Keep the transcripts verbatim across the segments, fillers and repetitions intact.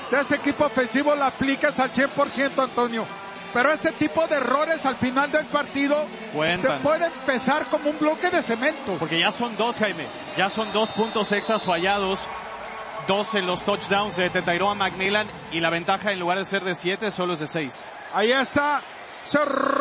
de este equipo ofensivo la apliques al cien por ciento, Antonio. Pero este tipo de errores al final del partido Cuentan. te pueden pesar como un bloque de cemento. Porque ya son dos, Jaime. Ya son dos puntos extras fallados. Dos en los touchdowns de Tetairoa McMillan. Y la ventaja, en lugar de ser de siete, solo es de seis. Ahí está. Se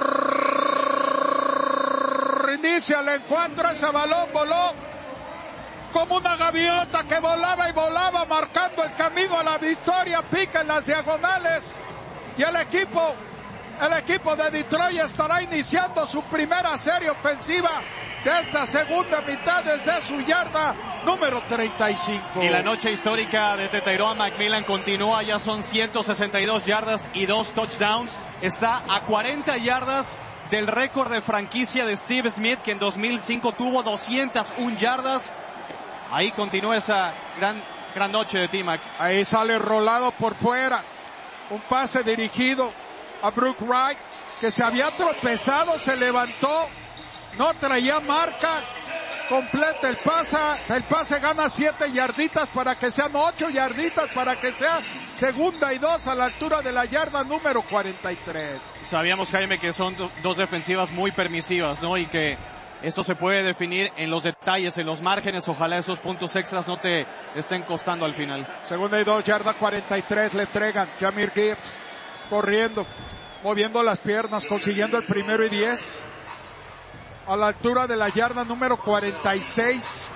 reinicia el encuentro. Ese balón voló como una gaviota que volaba y volaba, marcando el camino a la victoria. Pica en las diagonales. Y el equipo... El equipo de Detroit estará iniciando su primera serie ofensiva de esta segunda mitad desde su yarda número treinta y cinco. Y la noche histórica de Tetairoa McMillan continúa, ya son ciento sesenta y dos yardas y dos touchdowns. Está a cuarenta yardas del récord de franquicia de Steve Smith, que en dos mil cinco tuvo doscientas una yardas. Ahí continúa esa gran, gran noche de T-Mac. Ahí sale rolado por fuera. Un pase dirigido a Brook Wright, que se había tropezado, se levantó, no traía marca, completa el pase, el pase gana siete yarditas para que sean ocho yarditas, para que sea segunda y dos a la altura de la yarda número cuarenta y tres. Sabíamos, Jaime, que son do- dos defensivas muy permisivas, ¿no? Y que esto se puede definir en los detalles, en los márgenes. Ojalá esos puntos extras no te estén costando al final. Segunda y dos, yarda cuarenta y tres, le entregan Jahmyr Gibbs, corriendo, moviendo las piernas, consiguiendo el primero y diez a la altura de la yarda número cuarenta y seis,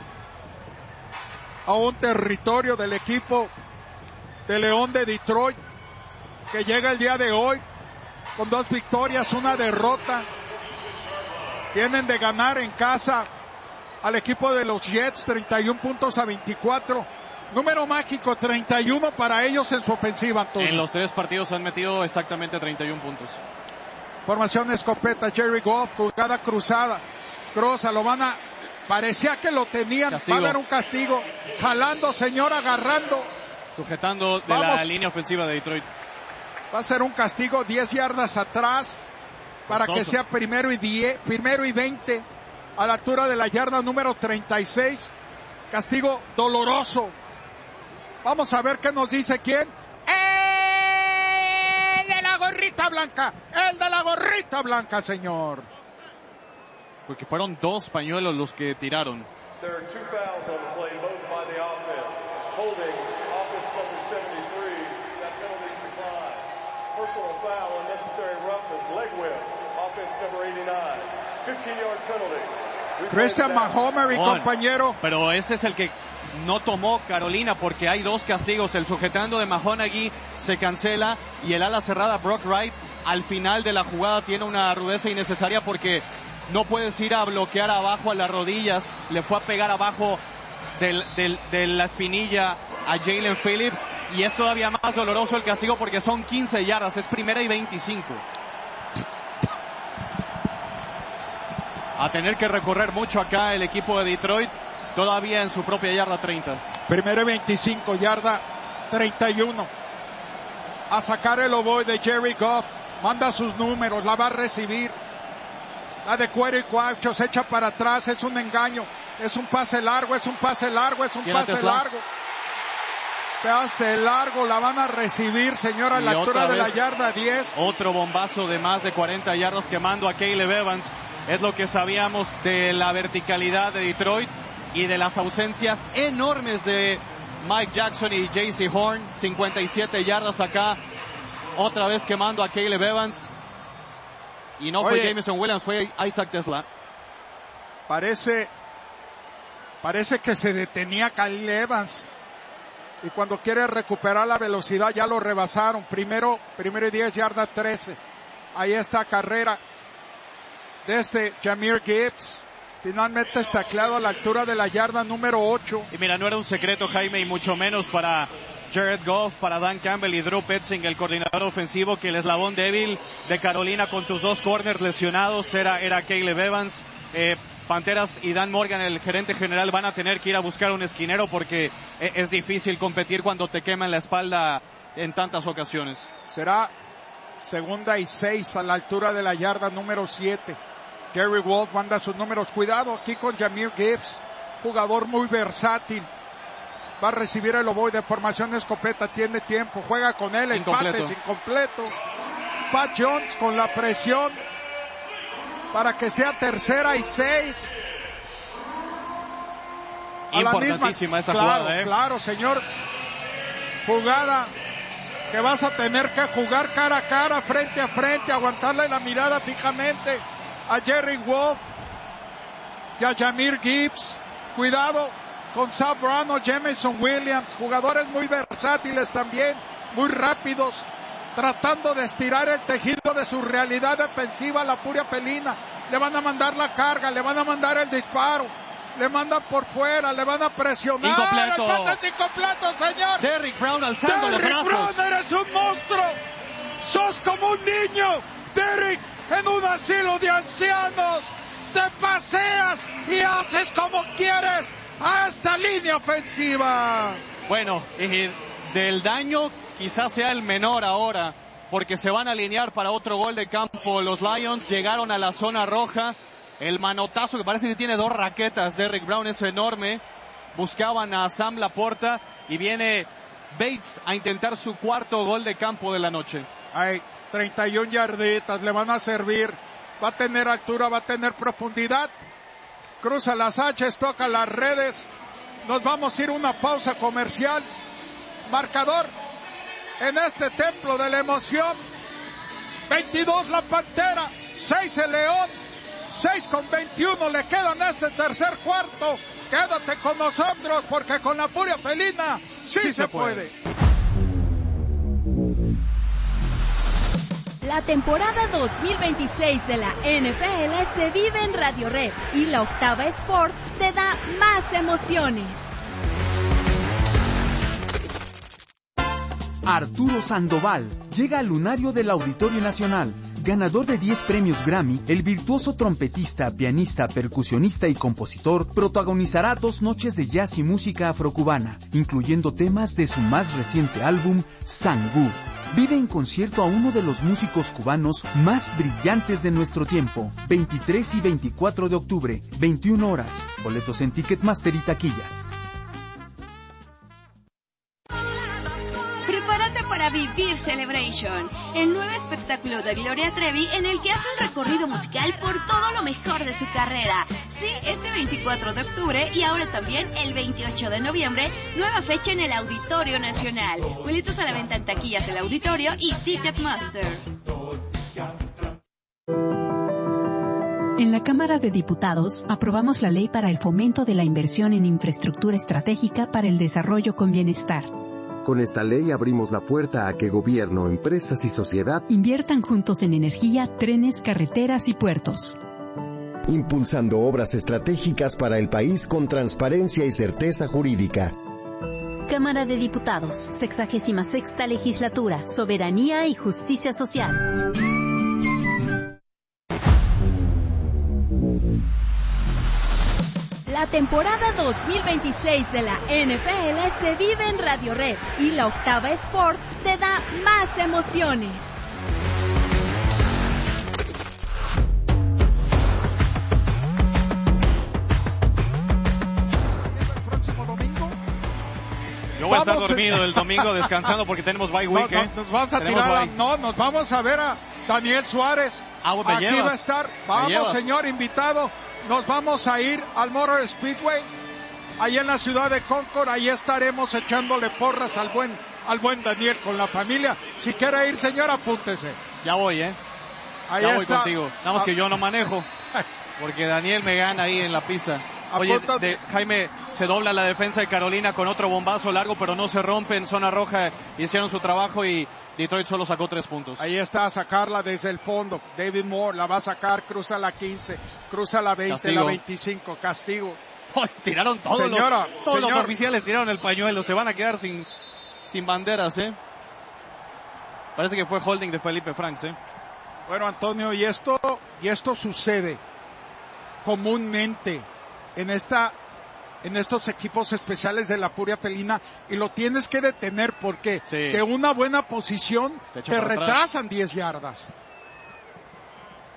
a un territorio del equipo de León de Detroit, que llega el día de hoy con dos victorias, una derrota. Tienen de ganar en casa al equipo de los Jets, treinta y uno puntos a veinticuatro. Número mágico, treinta y uno para ellos en su ofensiva, Antonio. En los tres partidos han metido exactamente treinta y uno puntos. Formación escopeta, Jerry Goff, jugada cruzada. Crosa, lo van a... Parecía que lo tenían, Castigo. va a dar un castigo. Jalando, señor, agarrando. Sujetando de Vamos. la línea ofensiva de Detroit. Va a ser un castigo, diez yardas atrás, para Costoso. que sea primero y diez, primero y veinte, a la altura de la yarda número treinta y seis. Castigo doloroso. Vamos a ver qué nos dice quién. ¡El de la gorrita blanca! ¡El de la gorrita blanca, señor! Porque fueron dos pañuelos los que tiraron. There are two fouls on the play, both by the offense. Holding, offense number seventy-three, that penalty's declined. Personal foul, unnecessary roughness, leg whip, offense number eighty-nine. fifteen-yard penalty. Christian Mahomes y Juan, compañero. Pero ese es el que no tomó Carolina, porque hay dos castigos. El sujetando de Mahonaghy se cancela y el ala cerrada Brock Wright al final de la jugada tiene una rudeza innecesaria, porque no puedes ir a bloquear abajo a las rodillas. Le fue a pegar abajo del, del, de la espinilla a Jalen Phillips, y es todavía más doloroso el castigo porque son quince yardas, es primera y veinticinco. A tener que recorrer mucho acá el equipo de Detroit, todavía en su propia yarda treinta. Primero y veinticinco, yarda treinta y uno. A sacar el ovoide de Jerry Goff. Manda sus números, la va a recibir. La de cuero y cuarto, se echa para atrás, es un engaño. Es un pase largo, es un pase largo, es un ¿Tiene pase Tesla? largo. Pase largo, la van a recibir, señora, a la Y altura otra de la vez, yarda diez. Otro bombazo de más de cuarenta yardas quemando a Caleb Evans. Es lo que sabíamos de la verticalidad de Detroit y de las ausencias enormes de Mike Jackson y J C Horn. cincuenta y siete yardas acá. Otra vez quemando a Caleb Evans. Y no Oye, fue Jameson Williams, fue Isaac Tesla. Parece, parece que se detenía Khalil Evans. Y cuando quiere recuperar la velocidad ya lo rebasaron. Primero, primero y diez, yarda trece. Ahí está carrera de este Jahmyr Gibbs. Finalmente está tacleado a la altura de la yarda número ocho. Y mira, no era un secreto, Jaime, y mucho menos para Jared Goff, para Dan Campbell y Drew Petzing, el coordinador ofensivo, que el eslabón débil de Carolina con tus dos corners lesionados era, era Caleb Evans. Eh, Panteras y Dan Morgan, el gerente general, van a tener que ir a buscar un esquinero porque es difícil competir cuando te queman la espalda en tantas ocasiones. Será segunda y seis a la altura de la yarda número siete. Gary Wolf manda sus números. Cuidado aquí con Jahmyr Gibbs, jugador muy versátil. Va a recibir el ovoide, formación escopeta, tiene tiempo, juega con él, empate, es incompleto. Pat Jones con la presión para que sea tercera y seis. Importantísima esa claro, jugada, ¿eh? Claro, señor. Jugada que vas a tener que jugar cara a cara, frente a frente, aguantarle la mirada fijamente a Jerry Wolf y a Jahmyr Gibbs. Cuidado con Sam Brown o Jameson Williams, jugadores muy versátiles también, muy rápidos, tratando de estirar el tejido de su realidad defensiva a la Furia Felina. Le van a mandar la carga, le van a mandar el disparo, le mandan por fuera, le van a presionar. Incompleto. El pase es incompleto, señor. Derrick Brown alzando Derrick los brazos. Brown, eres un monstruo. Sos como un niño, Derrick, en un asilo de ancianos. Te paseas y haces como quieres a esta línea ofensiva. Bueno, y del daño quizás sea el menor ahora, porque se van a alinear para otro gol de campo. Los Lions llegaron a la zona roja. El manotazo que parece que tiene dos raquetas. Derrick Brown es enorme. Buscaban a Sam Laporta y viene Bates a intentar su cuarto gol de campo de la noche. Hay treinta y una yarditas, le van a servir. Va a tener altura, va a tener profundidad. Cruza las haches, toca las redes. Nos vamos a ir a una pausa comercial. Marcador en este templo de la emoción. veintidós la Pantera, seis el León. seis con veintiuno le quedan este tercer cuarto. Quédate con nosotros porque con la Furia Felina sí, sí se, se puede. puede. La temporada dos mil veintiséis de la N F L se vive en Radio Red y la Octava Sports te da más emociones. Arturo Sandoval llega al lunario del Auditorio Nacional. Ganador de diez premios Grammy, el virtuoso trompetista, pianista, percusionista y compositor protagonizará dos noches de jazz y música afrocubana, incluyendo temas de su más reciente álbum, Sangú. Vive en concierto a uno de los músicos cubanos más brillantes de nuestro tiempo. veintitrés y veinticuatro de octubre, veintiuna horas. Boletos en Ticketmaster y taquillas. Prepárate para vivir Celebration, el nuevo espectáculo de Gloria Trevi en el que hace un recorrido musical por todo lo mejor de su carrera. Sí, este veinticuatro de octubre y ahora también el veintiocho de noviembre, nueva fecha en el Auditorio Nacional. Boletos a la venta en taquillas del Auditorio y Ticketmaster. En la Cámara de Diputados aprobamos la ley para el fomento de la inversión en infraestructura estratégica para el desarrollo con bienestar. Con esta ley abrimos la puerta a que gobierno, empresas y sociedad inviertan juntos en energía, trenes, carreteras y puertos. Impulsando obras estratégicas para el país con transparencia y certeza jurídica. Cámara de Diputados, sexagésima sexta legislatura, soberanía y justicia social. La temporada dos mil veintiséis de la N F L se vive en Radio Red y la Octava Sports te da más emociones. ¿El próximo domingo? Yo voy a estar Vamos dormido en... el domingo descansando porque tenemos bye week, no, ¿eh? no, nos vamos a tenemos tirar, a, bye. no, nos vamos a ver a Daniel Suárez. Ah, me Aquí llevas. va a estar. Vamos, señor invitado. Nos vamos a ir al Motor Speedway, ahí en la ciudad de Concord. Ahí estaremos echándole porras al buen, al buen Daniel con la familia. Si quiere ir, señor, apúntese. Ya voy, ¿eh? Ahí ya voy está. contigo. Nada más que yo no manejo, porque Daniel me gana ahí en la pista. Oye, de, Jaime, se dobla la defensa de Carolina con otro bombazo largo, pero no se rompe en zona roja. Hicieron su trabajo y Detroit solo sacó tres puntos. Ahí está, a sacarla desde el fondo. David Moore la va a sacar, cruza la quince, cruza la veinte, castigo. La veinticinco, castigo. Oh, tiraron todos, señora, los, todos señor. los oficiales tiraron el pañuelo. Se van a quedar sin, sin banderas, ¿eh? Parece que fue holding de Felipe Franks, ¿eh? Bueno, Antonio, y esto, y esto sucede comúnmente en esta, en estos equipos especiales de la Furia Felina, y lo tienes que detener porque sí. de una buena posición te, te retrasan diez yardas.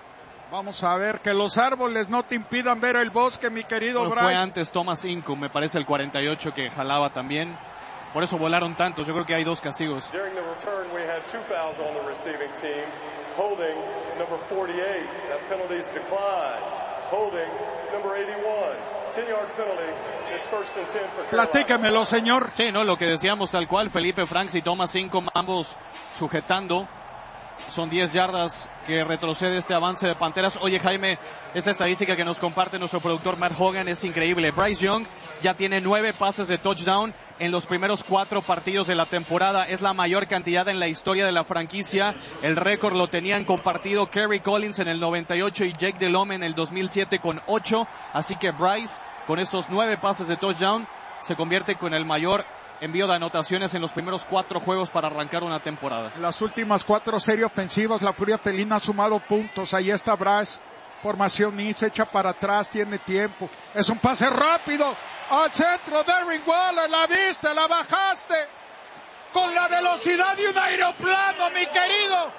Vamos a ver, que los árboles no te impidan ver el bosque, mi querido bueno, Bryce. Fue antes Thomas Inco, me parece el cuarenta y ocho que jalaba también. Por eso volaron tantos. Yo creo que hay dos castigos. During the return, we had two fouls on the receiving team. Holding number forty-eight. That penalty's declined. Holding number eighty-one. ten-yard penalty. It's first and ten for Carolina. Platíquemelo, señor. Sí, no, lo que decíamos tal cual. Felipe Franks y Thomas Inco, ambos sujetando. Son diez yardas que retrocede este avance de Panteras. Oye, Jaime, esa estadística que nos comparte nuestro productor Matt Hogan es increíble. Bryce Young ya tiene nueve pases de touchdown en los primeros cuatro partidos de la temporada. Es la mayor cantidad en la historia de la franquicia. El récord lo tenían compartido Kerry Collins en el noventa y ocho y Jake Delhomme en el dos mil siete con ocho. Así que Bryce, con estos nueve pases de touchdown, se convierte con el mayor envío de anotaciones en los primeros cuatro juegos para arrancar una temporada. En las últimas cuatro series ofensivas, la Furia Felina ha sumado puntos. Ahí está Bryce. Formación y se echa para atrás, tiene tiempo. Es un pase rápido al centro. Darren Waller, la viste, la bajaste. Con la velocidad de un aeroplano, mi querido.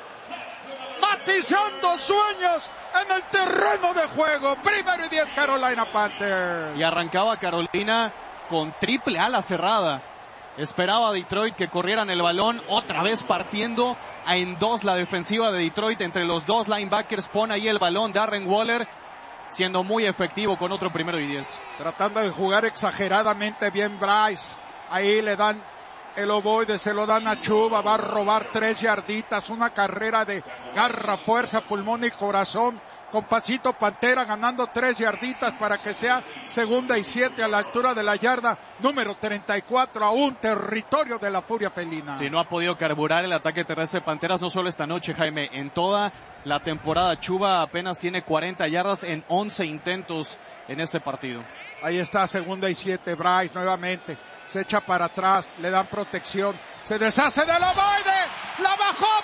Matizando sueños en el terreno de juego. Primero y diez, Carolina Panthers. Y arrancaba Carolina con triple ala cerrada. Esperaba Detroit que corrieran el balón, otra vez partiendo en dos la defensiva de Detroit. Entre los dos linebackers pone ahí el balón Darren Waller, siendo muy efectivo con otro primero y diez. Tratando de jugar exageradamente bien Bryce. Ahí le dan el ovoide, se lo dan a Chuba, va a robar tres yarditas, una carrera de garra, fuerza, pulmón y corazón. Con pasito Pantera ganando tres yarditas para que sea segunda y siete a la altura de la yarda número treinta y cuatro, a un territorio de la Furia Felina. Si no ha podido carburar el ataque terrestre de Panteras, no solo esta noche, Jaime, en toda la temporada. Chuba apenas tiene cuarenta yardas en once intentos en este partido. Ahí está, segunda y siete, Bryce nuevamente, se echa para atrás, le dan protección, se deshace del ovoide, la bajó